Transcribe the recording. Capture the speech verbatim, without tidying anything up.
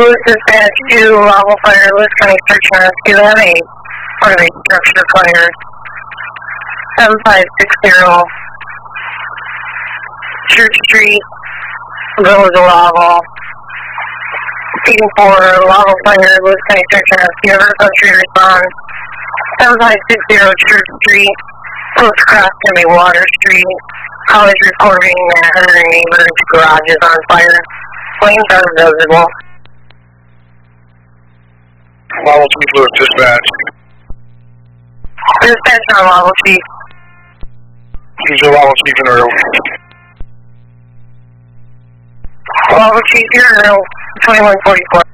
Lewis Dispatch to Lava Fire, Lewis County Search and Rescue. Have a part of a structure fire. seven five six zero Church Street, Village of Lava. Speeding for Lava Fire, Lewis County Search and Rescue. River Country respond. seven five six zero Church Street, Post Cross Jimmy Water Street. College reporting that one hundred neighbors' garages on fire. Flames are visible. Lava Chief Lewis Dispatch. Dispatch on Lava Chief. He's a Lava Chief in Earl. Lava Chief, you're in Earl, twenty-one forty-four.